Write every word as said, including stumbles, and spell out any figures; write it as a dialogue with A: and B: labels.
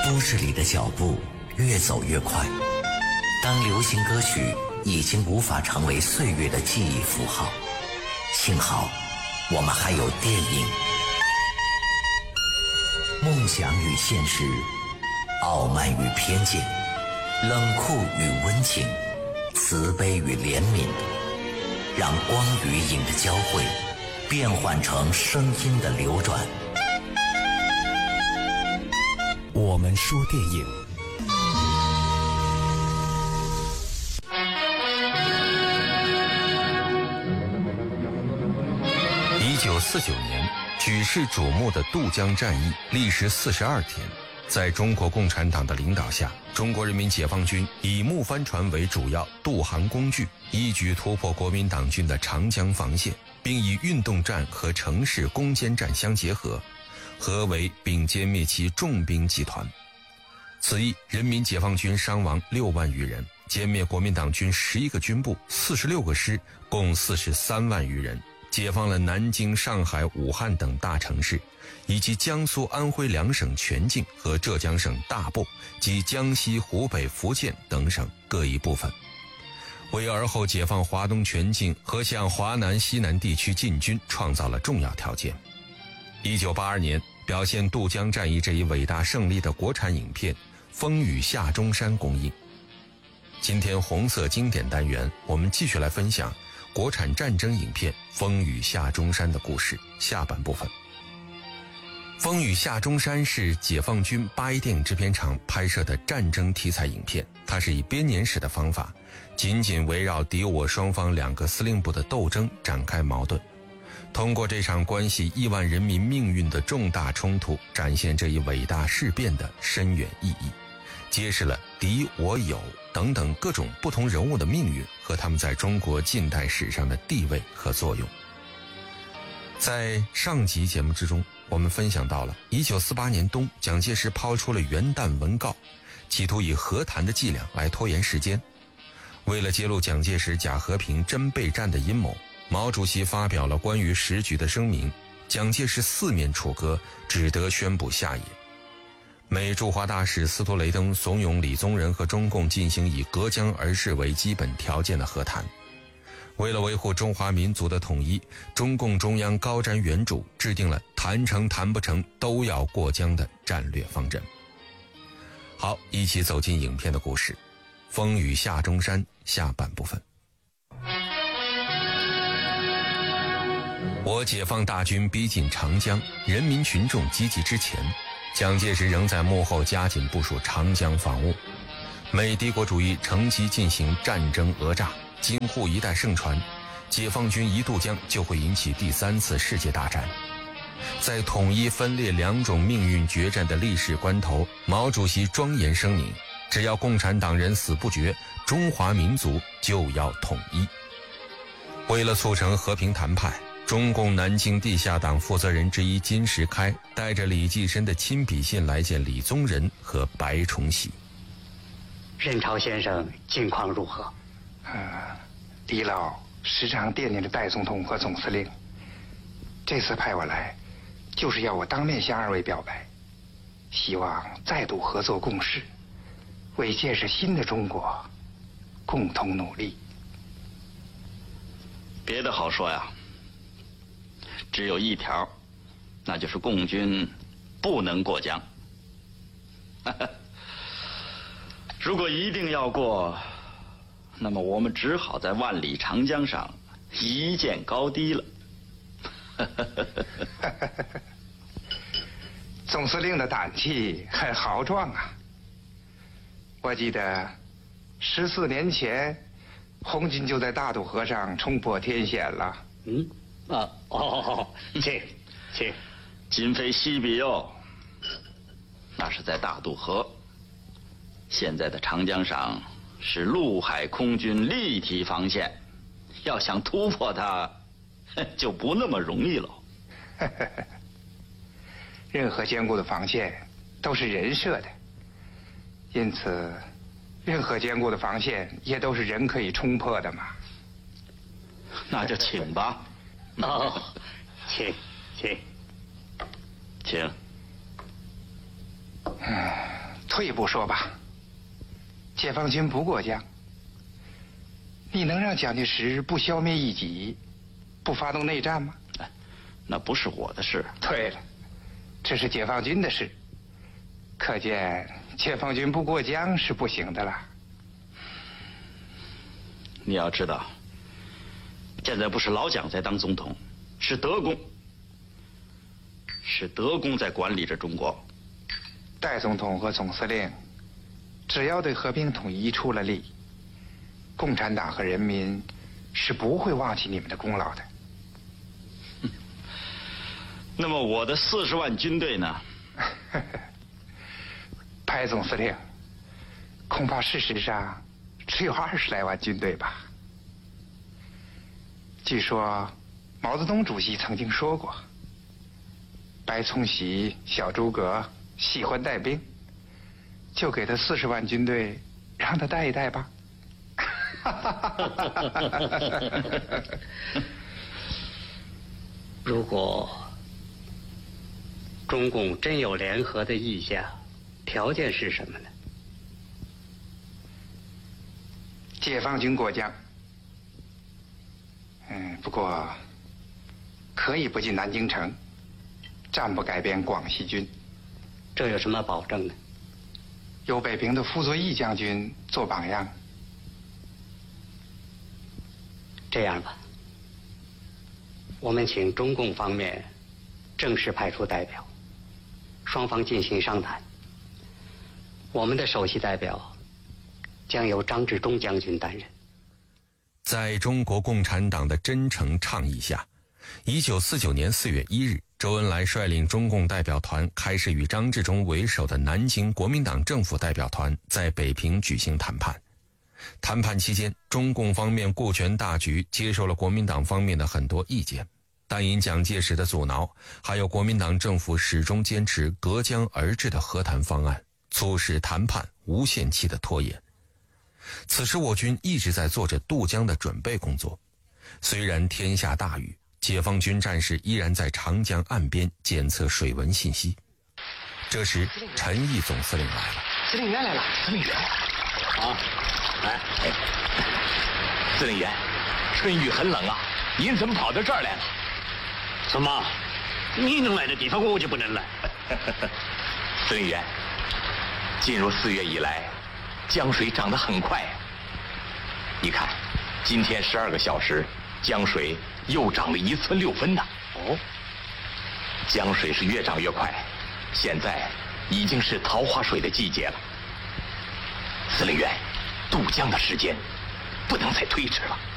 A: 都市里的脚步越走越快，当流行歌曲已经无法成为岁月的记忆符号，幸好我们还有电影。梦想与现实，傲慢与偏见，冷酷与温情，慈悲与怜悯，让光与影的交汇变换成声音的流转。我们说电影。
B: 一九四九年，举世瞩目的渡江战役历时四十二天，在中国共产党的领导下，中国人民解放军以木帆船为主要渡航工具，一举突破国民党军的长江防线，并以运动战和城市攻坚战相结合，合围并歼灭其重兵集团。此役，人民解放军伤亡六万余人，歼灭国民党军十一个军部、四十六个师，共四十三万余人，解放了南京、上海、武汉等大城市，以及江苏、安徽两省全境和浙江省大部及江西、湖北、福建等省各一部分，为而后解放华东全境和向华南、西南地区进军创造了重要条件。一九八二年，表现渡江战役这一伟大胜利的国产影片《风雨下中山》公映。今天红色经典单元，我们继续来分享国产战争影片《风雨下中山》的故事下半部分。《风雨下中山》是解放军八一电影制片厂拍摄的战争题材影片，它是以编年史的方法，紧紧围绕敌我双方两个司令部的斗争展开矛盾，通过这场关系亿万人民命运的重大冲突，展现这一伟大事变的深远意义，揭示了敌我友等等各种不同人物的命运和他们在中国近代史上的地位和作用。在上集节目之中，我们分享到了一九四八年冬，蒋介石抛出了元旦文告，企图以和谈的伎俩来拖延时间。为了揭露蒋介石假和平真备战的阴谋，毛主席发表了关于时局的声明，蒋介石四面楚歌，只得宣布下野。美驻华大使斯托雷登怂恿李宗仁和中共进行以隔江而治为基本条件的和谈。为了维护中华民族的统一，中共中央高瞻远瞩，制定了谈成谈不成都要过江的战略方针。好，一起走进影片的故事，《风雨下中山》下半部分。我解放大军逼近长江，人民群众积极之前，蒋介石仍在幕后加紧部署长江防务。美帝国主义乘机进行战争讹诈，京沪一带盛传，解放军一渡江就会引起第三次世界大战。在统一分裂两种命运决战的历史关头，毛主席庄严声明，只要共产党人死不绝，中华民族就要统一。为了促成和平谈判，中共南京地下党负责人之一金石开带着李济深的亲笔信来见李宗仁和白崇禧。
C: 任朝先生近况如何？
D: 呃，李老时常惦念着戴总统和总司令，这次派我来，就是要我当面向二位表白，希望再度合作共事，为建设新的中国共同努力。
E: 别的好说呀，只有一条，那就是共军不能过江。如果一定要过，那么我们只好在万里长江上一见高低了。
D: 总司令的胆气很豪壮啊！我记得十四年前，红军就在大渡河上冲破天险了。
C: 嗯，啊，哦，请，请，
E: 今非昔比哟，那是在大渡河。现在的长江上是陆海空军立体防线，要想突破它，就不那么容易了。
D: 任何坚固的防线都是人设的，因此，任何坚固的防线也都是人可以冲破的嘛。
E: 那就请吧。
C: 哦，请，请，
E: 请。
D: 退一步说吧，解放军不过江，你能让蒋介石不消灭异己，不发动内战吗？
E: 哎，那不是我的事。
D: 对了，这是解放军的事。可见解放军不过江是不行的了。
E: 你要知道，现在不是老蒋在当总统，是德公，是德公在管理着中国。
D: 代总统和总司令，只要对和平统一出了力，共产党和人民是不会忘记你们的功劳的。
E: 那么我的四十万军队呢？
D: 派总司令，恐怕事实上只有二十来万军队吧。据说毛泽东主席曾经说过，白崇禧、小诸葛喜欢带兵，就给他四十万军队，让他带一带吧。
C: 如果中共真有联合的意向，条件是什么呢？
D: 解放军过江。嗯，不过可以不进南京城，暂不改变广西军。
C: 这有什么保证呢？
D: 有北平的傅作义将军做榜样。
C: 这样吧，我们请中共方面正式派出代表，双方进行商谈。我们的首席代表将由张治中将军担任。
B: 在中国共产党的真诚倡议下，一九四九年四月一日，周恩来率领中共代表团开始与张治中为首的南京国民党政府代表团在北平举行谈判。谈判期间，中共方面顾全大局，接受了国民党方面的很多意见，但因蒋介石的阻挠，还有国民党政府始终坚持隔江而治的和谈方案，促使谈判无限期的拖延。此时我军一直在做着渡江的准备工作，虽然天下大雨，解放军战士依然在长江岸边检测水文信息。这时陈毅总司令来了。
F: 司令员来了。司令员啊，来，司令员，春雨很冷啊，您怎么跑到这儿来了？
C: 怎么，你能来的地方我就不能来？
F: 司令员，进入四月以来，江水涨得很快。你看，今天十二个小时，江水又涨了一寸六分呢。哦，江水是越涨越快，现在已经是桃花水的季节了。司令员，渡江的时间不能再推迟了。